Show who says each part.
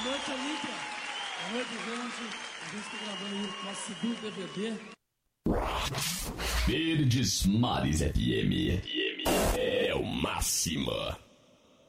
Speaker 1: noite, Olímpia. Boa noite, gente. A gente está gravando aí o nosso segundo DVD.
Speaker 2: Verdes Mares FM. É o máximo.